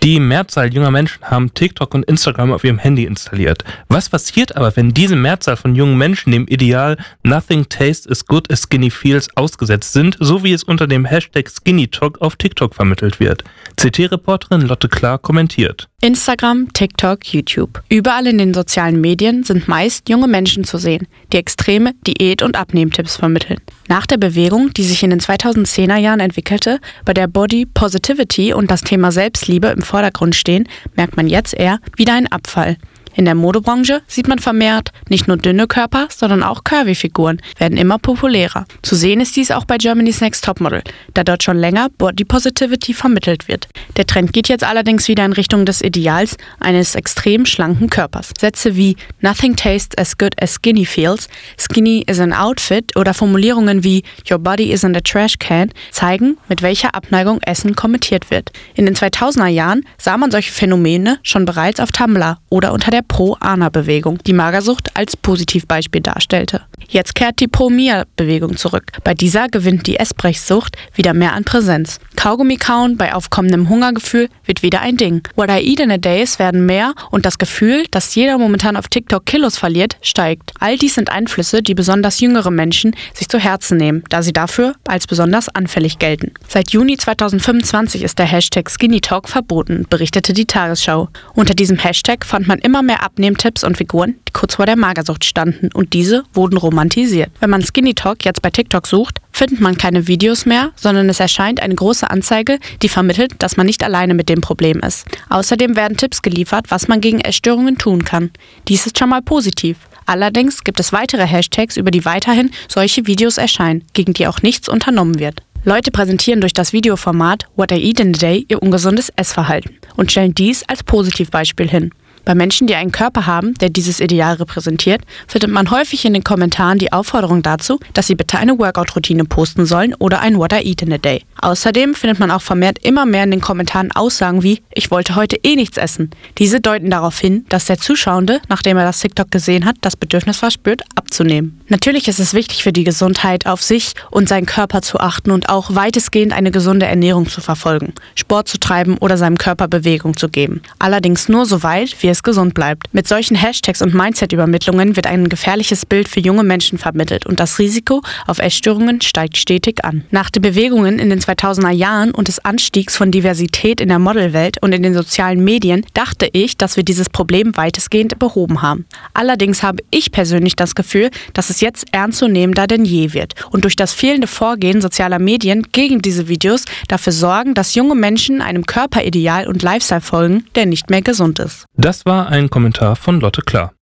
Die Mehrzahl junger Menschen haben TikTok und Instagram auf ihrem Handy installiert. Was passiert aber, wenn diese Mehrzahl von jungen Menschen dem Ideal Nothing tastes as good as skinny feels ausgesetzt sind, so wie es unter dem Hashtag SkinnyTalk auf TikTok vermittelt wird? CT-Reporterin Lotte Klar kommentiert. Instagram, TikTok, YouTube. Überall in den sozialen Medien sind meist junge Menschen zu sehen, die extreme Diät- und Abnehmtipps vermitteln. Nach der Bewegung, die sich in den 2010er Jahren entwickelte, bei der Body Positivity und das Thema Selbstliebe im Vordergrund stehen, merkt man jetzt eher wieder einen Abfall. In der Modebranche sieht man vermehrt, nicht nur dünne Körper, sondern auch Curvy-Figuren werden immer populärer. Zu sehen ist dies auch bei Germany's Next Topmodel, da dort schon länger Body Positivity vermittelt wird. Der Trend geht jetzt allerdings wieder in Richtung des Ideals eines extrem schlanken Körpers. Sätze wie Nothing tastes as good as skinny feels, Skinny is an outfit oder Formulierungen wie Your body isn't a trash can zeigen, mit welcher Abneigung Essen kommentiert wird. In den 2000er Jahren sah man solche Phänomene schon bereits auf Tumblr oder unter der Pro-Ana-Bewegung, die Magersucht als Positivbeispiel darstellte. Jetzt kehrt die Pro-Mia-Bewegung zurück. Bei dieser gewinnt die Essbrechsucht wieder mehr an Präsenz. Kaugummi kauen bei aufkommendem Hungergefühl wird wieder ein Ding. What I eat in a days werden mehr und das Gefühl, dass jeder momentan auf TikTok Kilos verliert, steigt. All dies sind Einflüsse, die besonders jüngere Menschen sich zu Herzen nehmen, da sie dafür als besonders anfällig gelten. Seit Juni 2025 ist der Hashtag SkinnyTalk verboten, berichtete die Tagesschau. Unter diesem Hashtag fand man immer mehr Abnehmtipps und Figuren, die kurz vor der Magersucht standen und diese wurden romantisiert. Wenn man SkinnyTalk jetzt bei TikTok sucht, findet man keine Videos mehr, sondern es erscheint eine große Anzeige, die vermittelt, dass man nicht alleine mit dem Problem ist. Außerdem werden Tipps geliefert, was man gegen Essstörungen tun kann. Dies ist schon mal positiv. Allerdings gibt es weitere Hashtags, über die weiterhin solche Videos erscheinen, gegen die auch nichts unternommen wird. Leute präsentieren durch das Videoformat What I Eat in a Day ihr ungesundes Essverhalten und stellen dies als Positivbeispiel hin. Bei Menschen, die einen Körper haben, der dieses Ideal repräsentiert, findet man häufig in den Kommentaren die Aufforderung dazu, dass sie bitte eine Workout-Routine posten sollen oder ein What I Eat in a Day. Außerdem findet man auch vermehrt immer mehr in den Kommentaren Aussagen wie „Ich wollte heute eh nichts essen". Diese deuten darauf hin, dass der Zuschauende, nachdem er das TikTok gesehen hat, das Bedürfnis verspürt, abzunehmen. Natürlich ist es wichtig für die Gesundheit, auf sich und seinen Körper zu achten und auch weitestgehend eine gesunde Ernährung zu verfolgen, Sport zu treiben oder seinem Körper Bewegung zu geben. Allerdings nur so weit, wie es gesund bleibt. Mit solchen Hashtags und Mindset-Übermittlungen wird ein gefährliches Bild für junge Menschen vermittelt und das Risiko auf Essstörungen steigt stetig an. Nach den Bewegungen in den 2000er Jahren und des Anstiegs von Diversität in der Modelwelt und in den sozialen Medien dachte ich, dass wir dieses Problem weitestgehend behoben haben. Allerdings habe ich persönlich das Gefühl, dass es jetzt ernstzunehmender denn je wird und durch das fehlende Vorgehen sozialer Medien gegen diese Videos dafür sorgen, dass junge Menschen einem Körperideal und Lifestyle folgen, der nicht mehr gesund ist. Das war ein Kommentar von Lotte Klar.